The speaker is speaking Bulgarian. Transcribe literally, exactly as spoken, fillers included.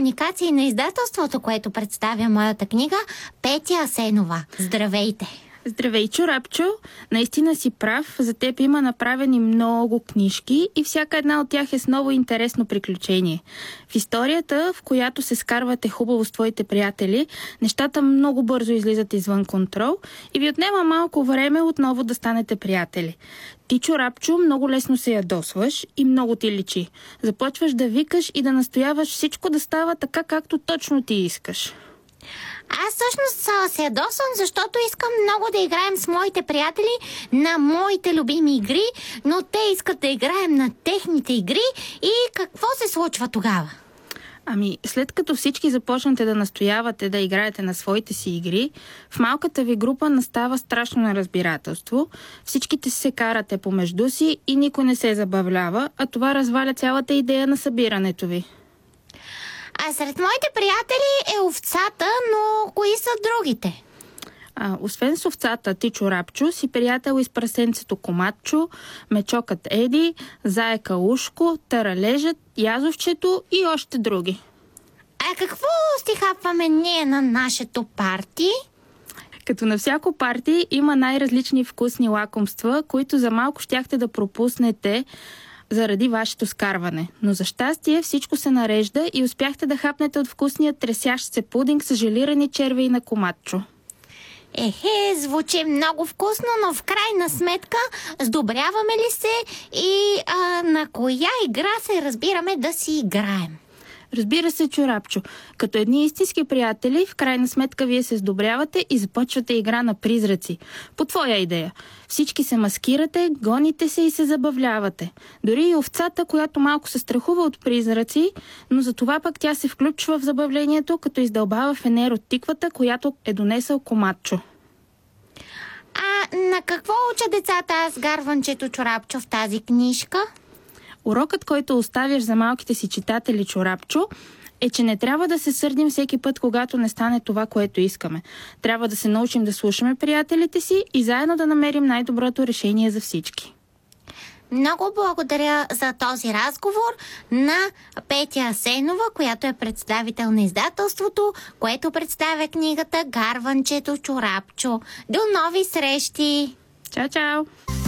комуникации на издателството, което представя моята книга, Петя Асенова. Здравейте! Здравей, Чорапчо! Наистина си прав. За теб има направени много книжки и всяка една от тях е с ново интересно приключение. В историята, в която се скарвате хубаво с твоите приятели, нещата много бързо излизат извън контрол и ви отнема малко време отново да станете приятели. Ти, Чорапчо, много лесно се ядосваш и много ти личи. Започваш да викаш и да настояваш всичко да става така, както точно ти искаш. Аз всъщност се ядосвам, защото искам много да играем с моите приятели на моите любими игри, но те искат да играем на техните игри и какво се случва тогава? Ами, след като всички започнете да настоявате да играете на своите си игри, в малката ви група настава страшно неразбирателство, всичките се карате помежду си и никой не се забавлява, а това разваля цялата идея на събирането ви. А сред моите приятели е овцата, но кои са другите? А, освен с овцата ти, Чорапчо, си приятел и с прасенцето Коматчо, мечокът Еди, заека Ушко, таралежът, язовчето и още други. А какво стихапваме ние на нашето парти? Като на всяко парти има най-различни вкусни лакомства, които за малко щяхте да пропуснете заради вашето скарване. Но за щастие всичко се нарежда и успяхте да хапнете от вкусния тресящ се пудинг с желирани червеи на Коматчо. Ехе, звучи много вкусно, но в крайна сметка сдобряваме ли се и а, на коя игра се разбираме да си играем? Разбира се, Чорапчо. Като едни истински приятели, в крайна сметка вие се сдобрявате и започвате игра на призраци. По твоя идея. Всички се маскирате, гоните се и се забавлявате. Дори и овцата, която малко се страхува от призраци, но за това пък тя се включва в забавлението, като издълбава фенер от тиквата, която е донесъл Коматчо. А на какво уча децата аз, гарванчето Чорапчо, в тази книжка? Урокът, който оставяш за малките си читатели, Чорапчо, е, че не трябва да се сърдим всеки път, когато не стане това, което искаме. Трябва да се научим да слушаме приятелите си и заедно да намерим най-доброто решение за всички. Много благодаря за този разговор на Петя Асенова, която е представител на издателството, което представя книгата Гарванчето Чорапчо. До нови срещи! Чао, чао!